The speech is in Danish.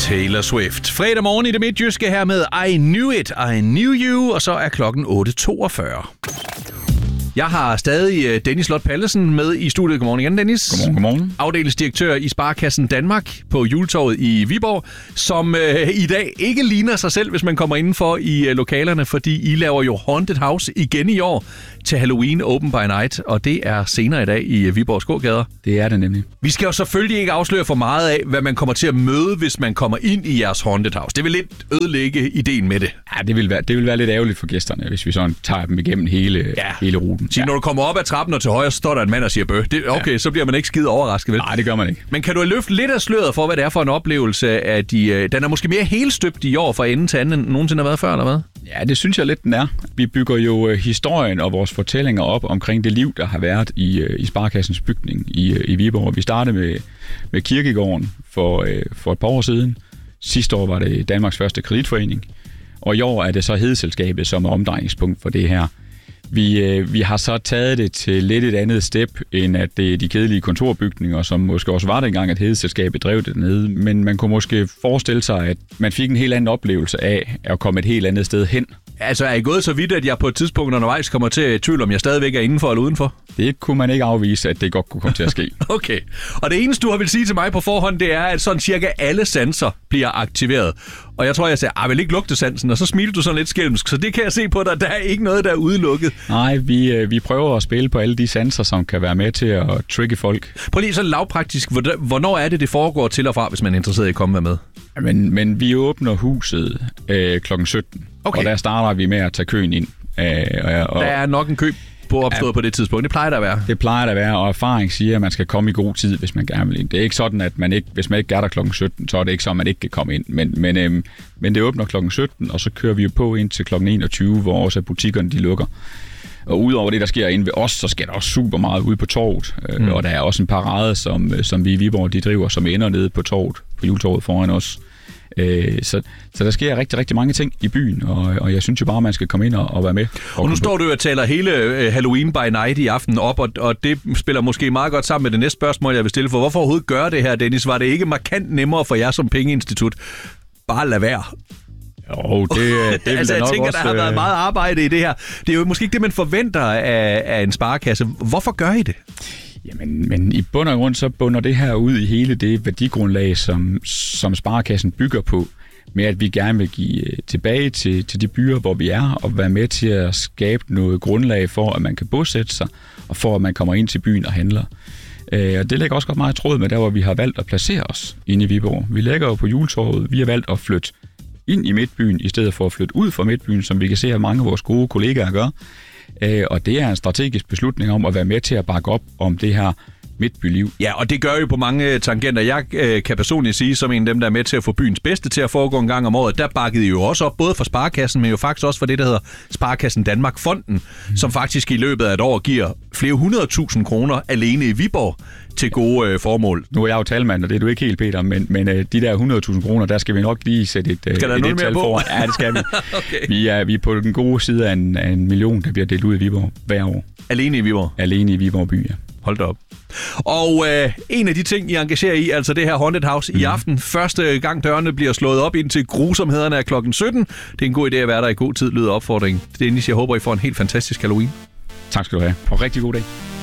Taylor Swift. Fredag morgen i det midtjyske her med I Knew It, I Knew You, og så er klokken 8.42. Jeg har stadig Dennis Lotte Pallesen med i studiet. Godmorgen igen, Dennis. Godmorgen. Afdelingsdirektør i Sparekassen Danmark på Juletorvet i Viborg, som i dag ikke ligner sig selv, hvis man kommer indenfor i lokalerne, fordi I laver jo Haunted House igen i år til Halloween Open by Night, og det er senere i dag i Viborgs gågader. Det er det nemlig. Vi skal jo selvfølgelig ikke afsløre for meget af, hvad man kommer til at møde, hvis man kommer ind i jeres Haunted House. Det vil lidt ødelægge ideen med det. Ja, det vil være lidt ærgerligt for gæsterne, hvis vi sådan tager dem igennem hele ruten. Så når du kommer op ad trappen og til højre, står der en mand og siger bøh. Okay, så bliver man ikke skide overrasket, vel? Nej, det gør man ikke. Men kan du løfte lidt af sløret for, hvad det er for en oplevelse, at den er måske mere helstøbt i år fra ende til anden, end nogensinde har været før, eller hvad? Ja, det synes jeg lidt, den er. Vi bygger jo historien og vores fortællinger op omkring det liv, der har været i Sparekassens bygning i Viborg. Vi startede med Kirkegården for et par år siden. Sidste år var det Danmarks første kreditforening, og i år er det så Hedeselskabet som er omdrejningspunkt for det her. Vi har så taget det til lidt et andet step, end at det er de kedelige kontorbygninger, som måske også var dengang, at Hedeselskabet drev det dernede. Men man kunne måske forestille sig, at man fik en helt anden oplevelse af at komme et helt andet sted hen. Altså, er I gået så vidt, at jeg på et tidspunkt undervejs kommer til at tvivle, om jeg stadigvæk er indenfor eller udenfor? Det kunne man ikke afvise, at det godt kunne komme til at ske. Okay. Og det eneste, du har vil sige til mig på forhånd, det er, at sådan cirka alle sanser bliver aktiveret. Og jeg tror, jeg sagde, vil ikke lugtesansen, og så smiler du sådan lidt skælmsk. Så det kan jeg se på dig. Der er ikke noget, der er udelukket. Nej, vi prøver at spille på alle de sanser, som kan være med til at trigge folk. Prøv lige så lavpraktisk. Hvornår er det foregår til og fra, hvis man er interesseret i at komme med? Men vi åbner huset kl. 17. Okay. Og der starter vi med at tage køen ind. Der er nok en kø opstået på det tidspunkt. Det plejer der at være. Det plejer der at være, og erfaring siger, at man skal komme i god tid, hvis man gerne vil ind. Det er ikke sådan, at hvis man ikke er der kl. 17, så er det ikke så, at man ikke kan komme ind. Men det åbner kl. 17, og så kører vi jo på ind til kl. 21, hvor også butikkerne de lukker. Og udover det, der sker inde ved os, så sker der også super meget ude på torvet. Og der er også en parade, som vi i Viborg de driver, som ender nede på torvet, på Juletorvet foran os. Så der sker rigtig, rigtig mange ting i byen, og jeg synes jo bare, man skal komme ind og være med. Og nu står du og taler hele Halloween by Night i aften op, og det spiller måske meget godt sammen med det næste spørgsmål, jeg vil stille. For hvorfor overhovedet gøre det her, Dennis? Var det ikke markant nemmere for jer som pengeinstitut? Bare lad være. Jo, det altså, jeg tænker, også, der har været meget arbejde i det her. Det er jo måske ikke det, man forventer af en sparekasse. Hvorfor gør I det? Jamen, men i bund og grund så bunder det her ud i hele det værdigrundlag, som Sparekassen bygger på, med at vi gerne vil give tilbage til de byer, hvor vi er, og være med til at skabe noget grundlag for, at man kan bosætte sig, og for at man kommer ind til byen og handler. Og det ligger også godt meget i tråd med der, hvor vi har valgt at placere os inde i Viborg. Vi ligger jo på Juletorvet. Vi har valgt at flytte ind i midtbyen, i stedet for at flytte ud fra midtbyen, som vi kan se, at mange af vores gode kollegaer gør. Og det er en strategisk beslutning om at være med til at bakke op om det her midtbyliv. Ja, og det gør jo på mange tangenter. Jeg kan personligt sige, som en af dem, der er med til at få byens bedste til at foregå en gang om året, der bakkede I jo også op, både for Sparekassen, men jo faktisk også for det, der hedder Sparekassen Danmark Fonden, som faktisk i løbet af et år giver flere 100.000 kroner alene i Viborg til gode formål. Nu er jeg jo talmand, og det er du ikke helt, Peter, men de der 100.000 kroner, der skal vi nok lige sætte et tal for. Ja, det skal vi. Okay. Vi er på den gode side af en million, der bliver delt ud i Viborg hver år. Alene i Viborg? Alene i Viborg by, ja. Hold da op. Og en af de ting, I engagerer i, altså det her Haunted House i aften. Første gang dørene bliver slået op ind til grusomhederne af klokken 17. Det er en god idé at være der i god tid, lyder opfordringen. Dennis, jeg håber, I får en helt fantastisk Halloween. Tak skal du have. Og rigtig god dag.